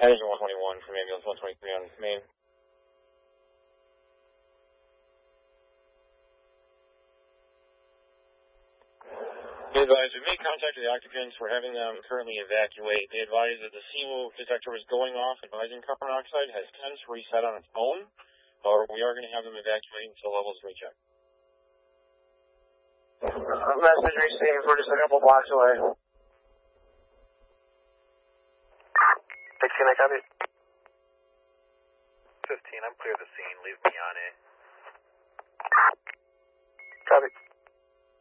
Engine 121 from ambulance 123 on main. They advised we made contact with the occupants. We're having them currently evacuate. They advised that the CO detector was going off, advising carbon monoxide has tends to reset on its own. However, we are going to have them evacuate until levels recheck. Message received. We're just a couple blocks away. 16, I copy. 15, I'm clear of the scene. Leave me on it. Copy.